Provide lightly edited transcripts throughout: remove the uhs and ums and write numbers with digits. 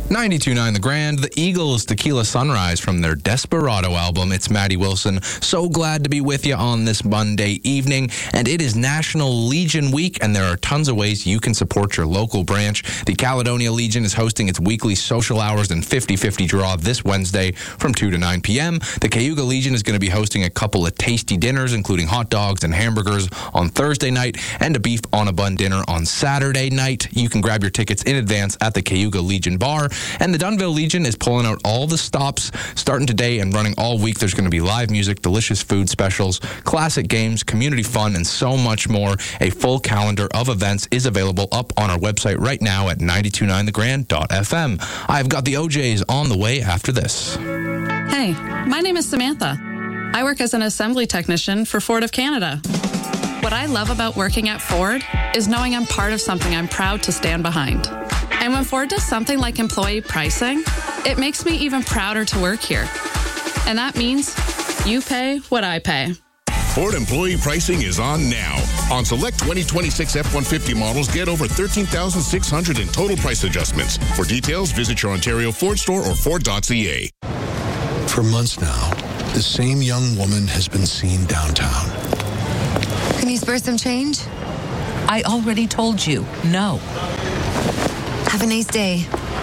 92.9 The Grand, the Eagles' Tequila Sunrise from their Desperado album. It's Maddie Wilson. So glad to be with you on this Monday evening. And it is National Legion Week, and there are tons of ways you can support your local branch. The Caledonia Legion is hosting its weekly social hours and 50-50 draw this Wednesday from 2 to 9 p.m. The Cayuga Legion is going to be hosting a couple of tasty dinners, including hot dogs and hamburgers on Thursday night and a beef on a bun dinner on Saturday night. You can grab your tickets in advance at the Cayuga Legion Bar. And the Dunnville Legion is pulling out all the stops starting today and running all week. There's going to be live music, delicious food specials, classic games, community fun, and so much more. A full calendar of events is available up on our website right now at 929thegrand.fm. I've got the OJs on the way after this. Hey, my name is Samantha. I work as an assembly technician for Ford of Canada. What I love about working at Ford is knowing I'm part of something I'm proud to stand behind. And when Ford does something like employee pricing, it makes me even prouder to work here. And that means you pay what I pay. Ford employee pricing is on now. On select 2026 F-150 models, get over $13,600 in total price adjustments. For details, visit your Ontario Ford store or Ford.ca. For months now, the same young woman has been seen downtown. Can you spare some change? I already told you, no. Have a nice day.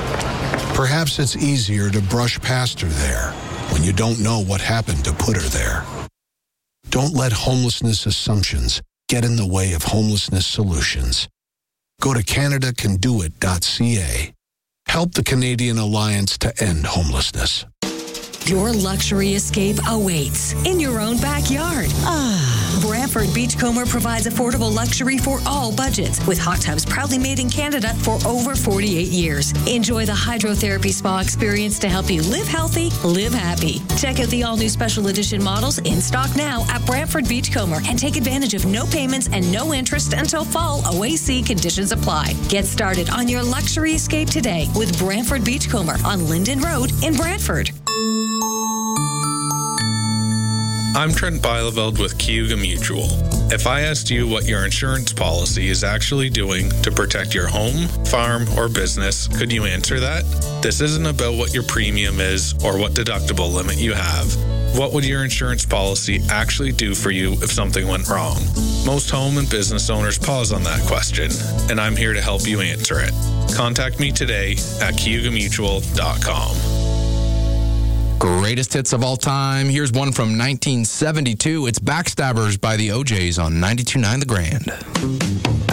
Perhaps it's easier to brush past her there when you don't know what happened to put her there. Don't let homelessness assumptions get in the way of homelessness solutions. Go to CanadaCanDoIt.ca. Help the Canadian Alliance to End Homelessness. Your luxury escape awaits in your own backyard. Brantford Beachcomber provides affordable luxury for all budgets with hot tubs proudly made in Canada for over 48 years. Enjoy the hydrotherapy spa experience to help you live healthy, live happy. Check out the all-new special edition models in stock now at Brantford Beachcomber and take advantage of no payments and no interest until fall. OAC conditions apply. Get started on your luxury escape today with Brantford Beachcomber on Linden Road in Brantford. I'm Trent Bielefeld with Cayuga Mutual. If I asked you what your insurance policy is actually doing to protect your home, farm, or business, could you answer that? This isn't about what your premium is or what deductible limit you have. What would your insurance policy actually do for you if something went wrong? Most home and business owners pause on that question, and I'm here to help you answer it. Contact me today at CayugaMutual.com. Greatest hits of all time. Here's one from 1972. It's Backstabbers by the OJs on 92.9 The Grand.